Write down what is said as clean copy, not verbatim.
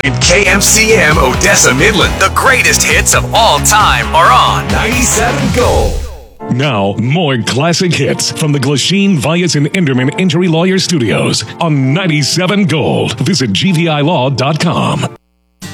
KMCM Odessa Midland. The greatest hits of all time are on 97 Gold. Now, more classic hits from the Glasheen, Vyas, and Enderman Injury Lawyer Studios on 97 Gold. Visit gvilaw.com.